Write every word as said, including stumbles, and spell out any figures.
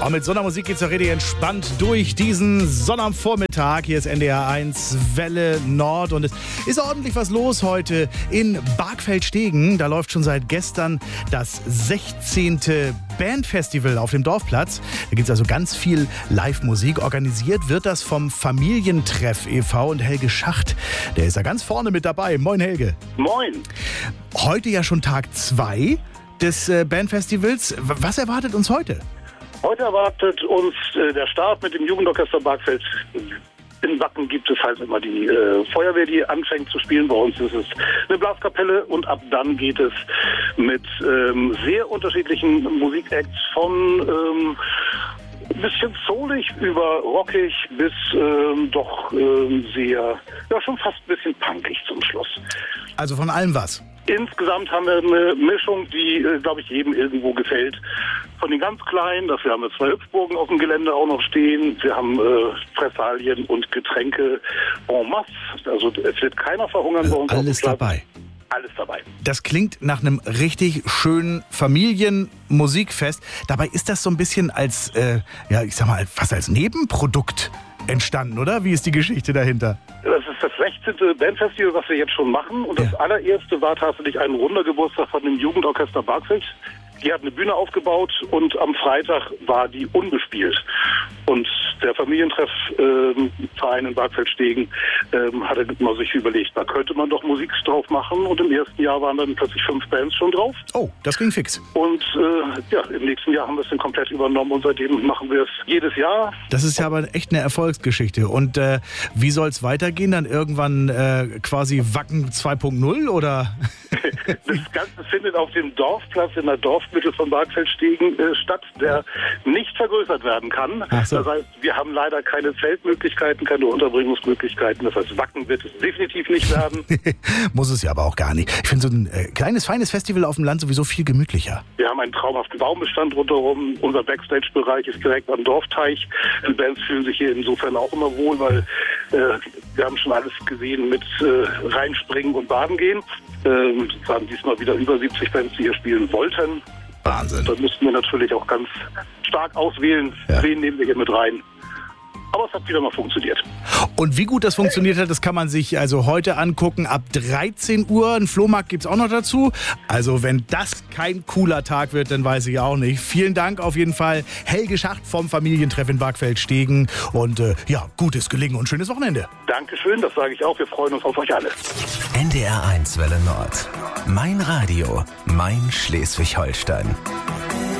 Oh, mit so einer Musik geht's doch richtig entspannt durch diesen Sonnabendvormittag. Hier ist N D R eins Welle Nord und es ist ordentlich was los heute in Barkfeld-Stegen. Da läuft schon seit gestern das sechzehnte Bandfestival auf dem Dorfplatz. Da gibt's also ganz viel Live-Musik. Organisiert wird das vom Familientreff e V und Helge Schacht, der ist da ganz vorne mit dabei. Moin Helge. Moin. Heute ja schon Tag zwei des äh, Bandfestivals. Was erwartet uns heute? Heute erwartet uns äh, der Start mit dem Jugendorchester Barkfeld. In Wacken gibt es halt immer die äh, Feuerwehr, die anfängt zu spielen. Bei uns ist es eine Blaskapelle und ab dann geht es mit ähm, sehr unterschiedlichen Musikacts von ähm, ein bisschen soulig über rockig bis ähm, doch ähm, sehr, ja schon fast ein bisschen punkig zum Schluss. Also von allem was? Insgesamt haben wir eine Mischung, die, äh, glaube ich, jedem irgendwo gefällt. Von den ganz Kleinen, dafür haben wir zwei Hüpfburgen auf dem Gelände auch noch stehen. Wir haben äh, Fressalien und Getränke en masse. Also es wird keiner verhungern also bei uns. Alles dabei. Alles dabei. Das klingt nach einem richtig schönen Familienmusikfest. Dabei ist das so ein bisschen als, äh, ja, ich sag mal, fast als Nebenprodukt entstanden, oder? Wie ist die Geschichte dahinter? Das ist das sechzehnte Bandfestival, was wir jetzt schon machen. Und das Ja. allererste war tatsächlich ein runder Geburtstag von dem Jugendorchester Barkfeld. Die hat eine Bühne aufgebaut und am Freitag war die unbespielt. Und der Familientreff ähm, Verein in Barkfeld-Stegen ähm, hatte mal sich überlegt, da könnte man doch Musik drauf machen. Und im ersten Jahr waren dann plötzlich fünf Bands schon drauf. Oh, das ging fix. Und äh, ja, im nächsten Jahr haben wir es dann komplett übernommen und seitdem machen wir es jedes Jahr. Das ist ja aber echt eine Erfolgsgeschichte. Und äh, wie soll es weitergehen? Dann irgendwann äh, quasi Wacken zwei Punkt null oder? Das Ganze findet auf dem Dorfplatz in der Dorfmitte von Barkfeld-Stegen äh, statt, der nicht vergrößert werden kann. Ach so. Das heißt, wir haben leider keine Zeltmöglichkeiten, keine Unterbringungsmöglichkeiten. Das heißt, Wacken wird es definitiv nicht werden. Muss es ja aber auch gar nicht. Ich finde so ein äh, kleines, feines Festival auf dem Land sowieso viel gemütlicher. Wir haben einen traumhaften Baumbestand rundherum. Unser Backstage-Bereich ist direkt am Dorfteich. Die Bands fühlen sich hier insofern auch immer wohl, weil äh, wir haben schon alles gesehen mit äh, reinspringen und baden gehen. Ähm, es waren diesmal wieder über siebzig Bands, die hier spielen wollten. Wahnsinn. Da mussten wir natürlich auch ganz stark auswählen. Ja. Wen nehmen wir hier mit rein? Aber es hat wieder mal funktioniert. Und wie gut das funktioniert hat, das kann man sich also heute angucken. Ab dreizehn Uhr, ein Flohmarkt gibt's auch noch dazu. Also wenn das kein cooler Tag wird, dann weiß ich auch nicht. Vielen Dank auf jeden Fall, Helge Schacht vom Familientreff in Barkfeld-Stegen. Und äh, ja, gutes Gelingen und schönes Wochenende. Dankeschön, das sage ich auch. Wir freuen uns auf euch alle. N D R eins Welle Nord. Mein Radio, mein Schleswig-Holstein.